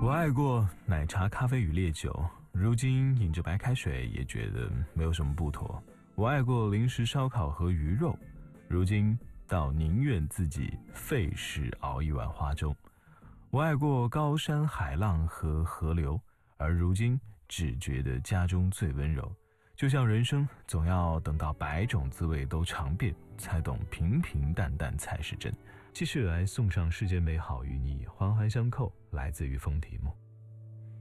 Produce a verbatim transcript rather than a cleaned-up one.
我爱过奶茶、咖啡与烈酒，如今饮着白开水也觉得没有什么不妥。我爱过零食、烧烤和鱼肉，如今倒宁愿自己费事熬一碗花粥。我爱过高山、海浪和河流，而如今只觉得家中最温柔。就像人生总要等到百种滋味都尝遍，才懂平平淡淡才是真。继续来送上世间美好与你环环相扣，来自于风题目。